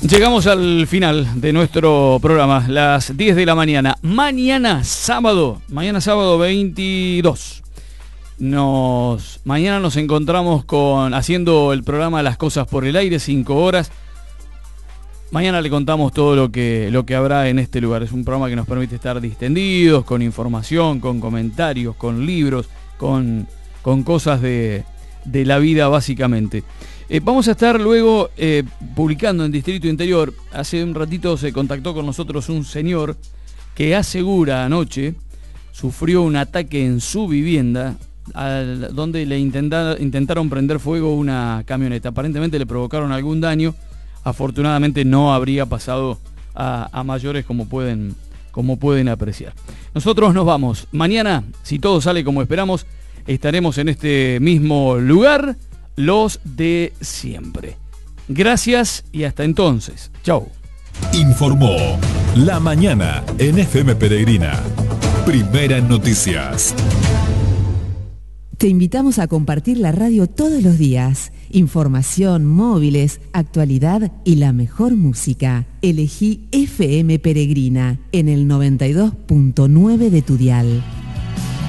Llegamos al final de nuestro programa, las 10 de la mañana. Mañana sábado 22. Mañana nos encontramos haciendo el programa Las Cosas por el Aire, 5 horas. Mañana le contamos todo lo que habrá en este lugar. Es un programa que nos permite estar distendidos, con información, con comentarios, con libros, con cosas de la vida básicamente. Vamos a estar luego publicando en Distrito Interior. Hace un ratito se contactó con nosotros un señor que asegura anoche sufrió un ataque en su vivienda donde le intentaron prender fuego una camioneta. Aparentemente le provocaron algún daño. Afortunadamente no habría pasado a mayores, como pueden apreciar. Nosotros nos vamos. Mañana, si todo sale como esperamos, estaremos en este mismo lugar, los de siempre. Gracias y hasta entonces. Chau. Informó La Mañana en FM Peregrina. Primera en noticias. Te invitamos a compartir la radio todos los días. Información, móviles, actualidad y la mejor música. Elegí FM Peregrina en el 92.9 de tu dial.